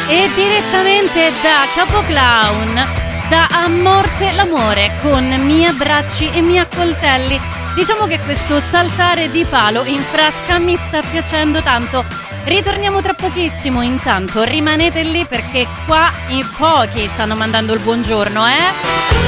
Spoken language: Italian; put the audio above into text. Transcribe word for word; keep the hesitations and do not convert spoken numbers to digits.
E direttamente da Capoclown, da A Morte l'amore con Mi abbracci e mi accoltelli. Diciamo che questo saltare di palo in frasca mi sta piacendo tanto. Ritorniamo tra pochissimo, intanto rimanete lì perché qua in pochi stanno mandando il buongiorno, eh?